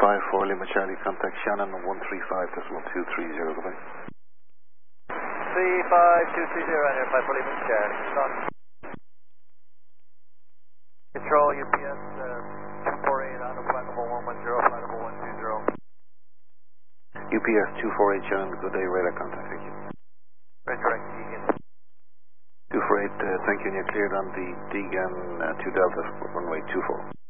354 Lima Charlie, contact Shannon 135.230, goodbye. 35230 on here, 54 Lima Charlie. Control UPS 248 on the flight number 110, flight number 120. UPS 248 Shannon, good day, radar contact, thank you. Red direct Deegan. 248, thank you, and you're cleared on the Deegan 2 Delta, runway 24.